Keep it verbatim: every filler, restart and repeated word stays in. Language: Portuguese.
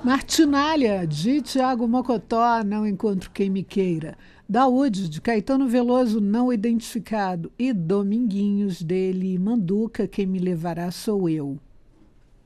Martinália, de Tiago Mocotó, Não Encontro Quem Me Queira. Daúde, de Caetano Veloso, Não Identificado. E Dominguinhos, dele, Manduca, Quem Me Levará Sou Eu.